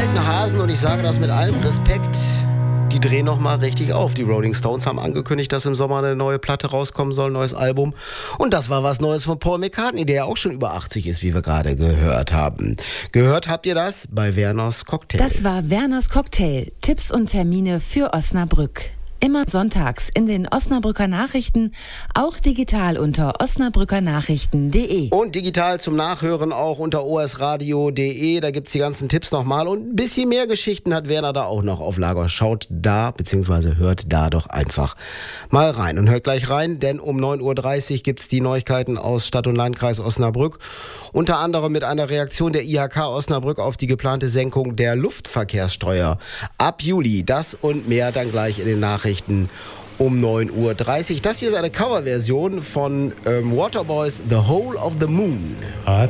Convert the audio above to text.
alten Hasen, und ich sage das mit allem Respekt, die drehen nochmal richtig auf. Die Rolling Stones haben angekündigt, dass im Sommer eine neue Platte rauskommen soll, ein neues Album. Und das war was Neues von Paul McCartney, der ja auch schon über 80 ist, wie wir gerade gehört haben. Gehört habt ihr das bei Werners Cocktail? Das war Werners Cocktail. Tipps und Termine für Osnabrück. Immer sonntags in den Osnabrücker Nachrichten, auch digital unter osnabrückernachrichten.de. Und digital zum Nachhören auch unter osradio.de. Da gibt es die ganzen Tipps nochmal. Und ein bisschen mehr Geschichten hat Werner da auch noch auf Lager. Schaut da, beziehungsweise hört da doch einfach mal rein. Und hört gleich rein, denn um 9.30 Uhr gibt es die Neuigkeiten aus Stadt- und Landkreis Osnabrück. Unter anderem mit einer Reaktion der IHK Osnabrück auf die geplante Senkung der Luftverkehrssteuer ab Juli. Das und mehr dann gleich in den Nachrichten um 9.30 Uhr. Das hier ist eine Coverversion von Waterboys The Whole of the Moon.